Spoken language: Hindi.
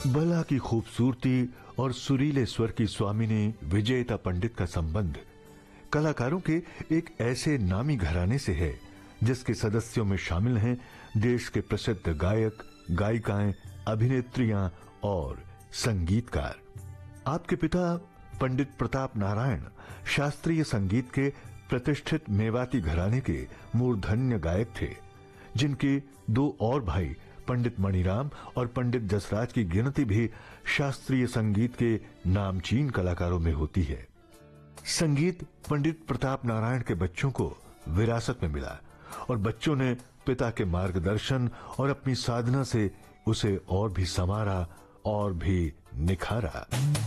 बला की खूबसूरती और सुरीले स्वर की स्वामिनी विजयता पंडित का संबंध कलाकारों के एक ऐसे नामी घराने से है जिसके सदस्यों में शामिल हैं देश के प्रसिद्ध गायक, गायिकाएं, अभिनेत्रियां और संगीतकार। आपके पिता पंडित प्रताप नारायण शास्त्रीय संगीत के प्रतिष्ठित मेवाती घराने के मूर्धन्य गायक थे, जिनके दो और भाई पंडित मणिराम और पंडित जसराज की गिनती भी शास्त्रीय संगीत के नामचीन कलाकारों में होती है। संगीत पंडित प्रताप नारायण के बच्चों को विरासत में मिला और बच्चों ने पिता के मार्गदर्शन और अपनी साधना से उसे और भी संवारा और भी निखारा।